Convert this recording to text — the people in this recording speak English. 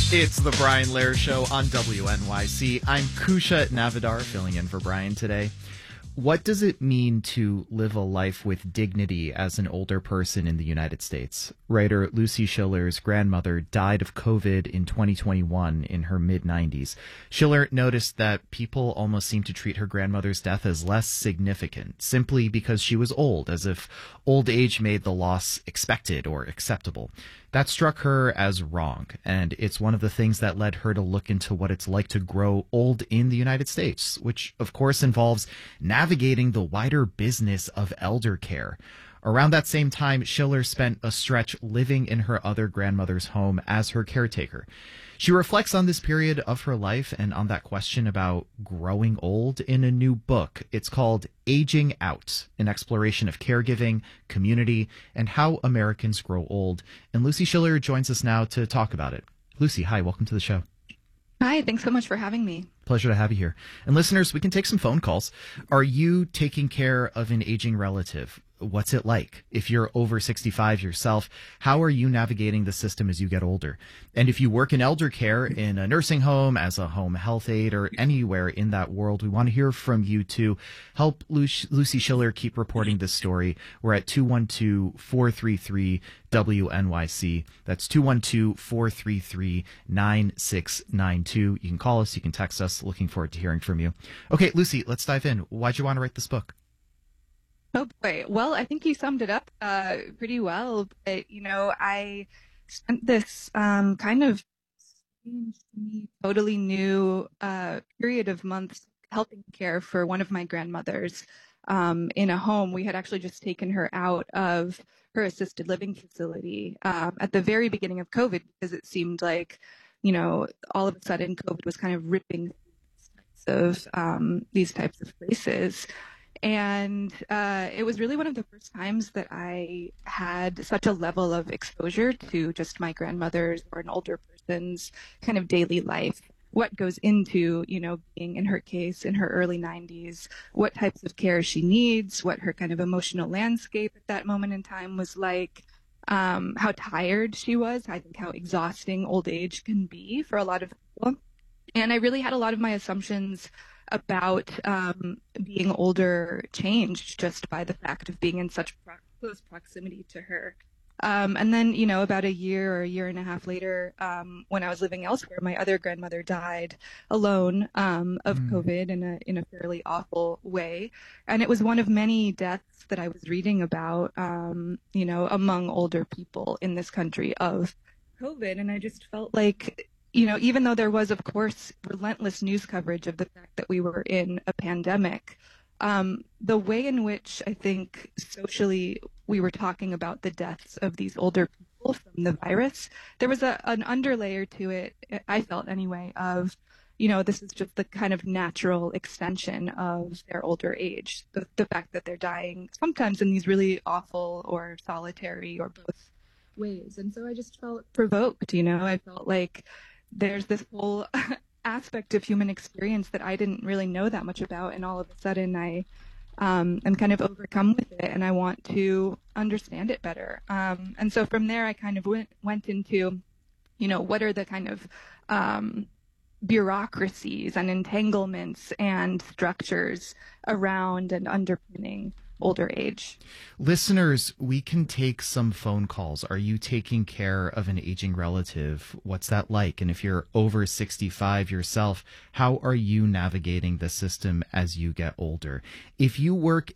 It's the Brian Lair Show on WNYC. I'm Kusha Navidar, filling in for Brian today. What does it mean to live a life with dignity as an older person in the United States? Writer Lucy Schiller's grandmother died of COVID in 2021 in her mid-90s. Schiller noticed that people almost seemed to treat her grandmother's death as less significant, simply because she was old, as if old age made the loss expected or acceptable. That struck her as wrong, and it's one of the things that led her to look into what it's like to grow old in the United States, which of course involves navigating the wider business of elder care. Around that same time, Schiller spent a stretch living in her other grandmother's home as her caretaker. She reflects on this period of her life and on that question about growing old in a new book. It's called Aging Out, an exploration of caregiving, community, and how Americans grow old. And Lucy Schiller joins us now to talk about it. Lucy, hi, welcome to the show. Hi, thanks so much for having me. Pleasure to have you here. And listeners, we can take some phone calls. Are you taking care of an aging relative? What's it like? If you're over 65 yourself, how are you navigating the system as you get older? And if you work in elder care in a nursing home, as a home health aide, or anywhere in that world, we want to hear from you to help Lucy Schiller keep reporting this story. We're at 212-433-WNYC. That's 212-433-9692. You can call us, you can text us. Looking forward to hearing from you. Okay, Lucy, let's dive in. Why'd you want to write this book? Oh boy. Well, I think you summed it up pretty well. I spent this kind of strange to me, totally new period of months helping care for one of my grandmothers in a home. We had actually just taken her out of her assisted living facility at the very beginning of COVID, because it seemed like, all of a sudden COVID was kind of ripping these types of places. And it was really one of the first times that I had such a level of exposure to just my grandmother's or an older person's kind of daily life. What goes into, being, in her case, in her early 90s, what types of care she needs, what her kind of emotional landscape at that moment in time was like, how tired she was, I think how exhausting old age can be for a lot of people. And I really had a lot of my assumptions about being older changed just by the fact of being in such close proximity to her. And then, about a year or a year and a half later, when I was living elsewhere, my other grandmother died alone of COVID in a fairly awful way. And it was one of many deaths that I was reading about, among older people in this country of COVID. And I just felt like, even though there was, of course, relentless news coverage of the fact that we were in a pandemic, the way in which I think socially we were talking about the deaths of these older people from the virus, there was an underlayer to it, I felt anyway, of, this is just the kind of natural extension of their older age, the fact that they're dying sometimes in these really awful or solitary or both ways. And so I just felt provoked, I felt like there's this whole aspect of human experience that I didn't really know that much about, and all of a sudden I am kind of overcome with it, and I want to understand it better. And so from there, I kind of went into, what are the kind of bureaucracies and entanglements and structures around and underpinning older age. Listeners, we can take some phone calls. Are you taking care of an aging relative? What's that like? And if you're over 65 yourself, how are you navigating the system as you get older? If you work